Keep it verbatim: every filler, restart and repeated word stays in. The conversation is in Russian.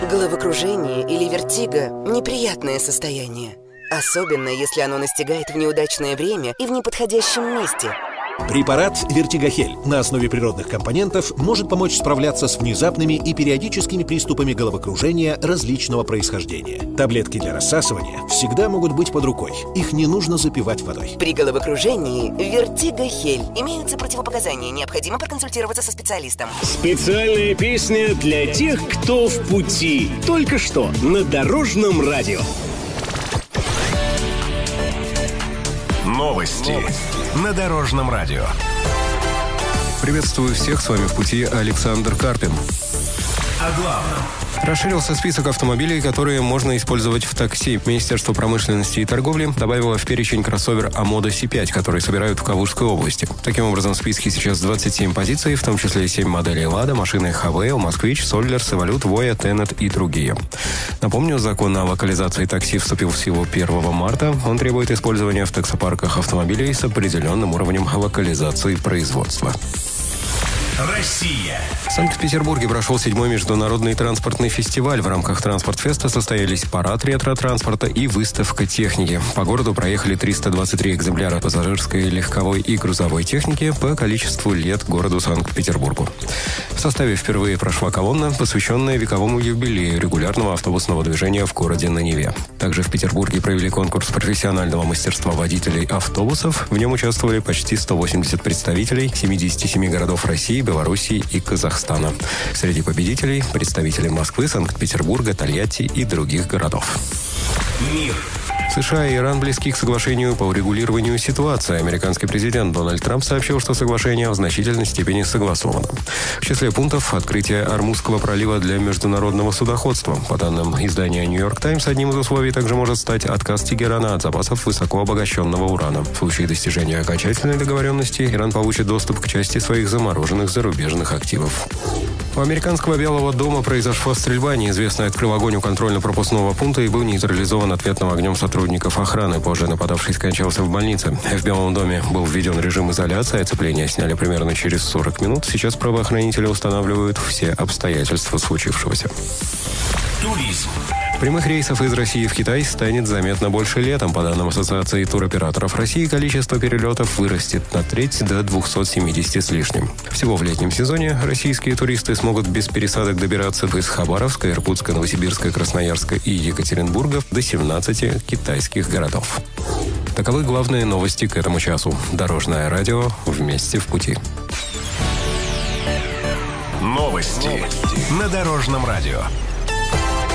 Головокружение или вертиго – неприятное состояние. Особенно, если оно настигает в неудачное время и в неподходящем месте. Препарат «Вертигохель» на основе природных компонентов может помочь справляться с внезапными и периодическими приступами головокружения различного происхождения. Таблетки для рассасывания всегда могут быть под рукой. Их не нужно запивать водой. При головокружении «Вертигохель» имеются противопоказания. Необходимо проконсультироваться со специалистом. Специальная песня для тех, кто в пути. Только что на Дорожном радио. Новости. Новости на Дорожном радио. Приветствую всех, с вами в пути Александр Карпин. О главном. Расширился список автомобилей, которые можно использовать в такси. Министерство промышленности и торговли добавило в перечень кроссовер Амода Си пять, который собирают в Калужской области. Таким образом, в списке сейчас двадцать семь позиций, в том числе семь моделей Лада, машины Хавейл, Москвич, Соллерс, Эволют, Воя, Тенет и другие. Напомню, закон о локализации такси вступил в силу первого марта. Он требует использования в таксопарках автомобилей с определенным уровнем локализации производства. Россия. В Санкт-Петербурге прошел седьмой международный транспортный фестиваль. В рамках транспорт-феста состоялись парад ретро-транспорта и выставка техники. По городу проехали триста двадцать три экземпляра пассажирской, легковой и грузовой техники по количеству лет городу Санкт-Петербургу. В составе впервые прошла колонна, посвященная вековому юбилею регулярного автобусного движения в городе на Неве. Также в Петербурге провели конкурс профессионального мастерства водителей автобусов. В нем участвовали почти сто восемьдесят представителей семидесяти семи городов России, Белоруссии и Казахстана. Среди победителей – представители Москвы, Санкт-Петербурга, Тольятти и других городов. Мир. США и Иран близки к соглашению по урегулированию ситуации. Американский президент Дональд Трамп сообщил, что соглашение в значительной степени согласовано. В числе пунктов – открытие Ормузского пролива для международного судоходства. По данным издания «Нью-Йорк Таймс», одним из условий также может стать отказ Тегерана от запасов высокообогащенного урана. В случае достижения окончательной договоренности Иран получит доступ к части своих замороженных зарубежных активов. У американского Белого дома произошла стрельба. Неизвестный открыл огонь у контрольно-пропускного пункта и был нейтрализован ответным огнем сотрудников охраны. Позже нападавший скончался в больнице. В Белом доме был введен режим изоляции. Оцепление сняли примерно через сорок минут. Сейчас правоохранители устанавливают все обстоятельства случившегося. Туризм. Прямых рейсов из России в Китай станет заметно больше летом. По данным Ассоциации туроператоров России, количество перелетов вырастет на треть до двухсот семидесяти с лишним. Всего в летнем сезоне российские туристы смогут без пересадок добираться из Хабаровска, Иркутска, Новосибирска, Красноярска и Екатеринбурга до семнадцати китайских городов. Таковы главные новости к этому часу. Дорожное радио. Вместе в пути. Новости на Дорожном радио.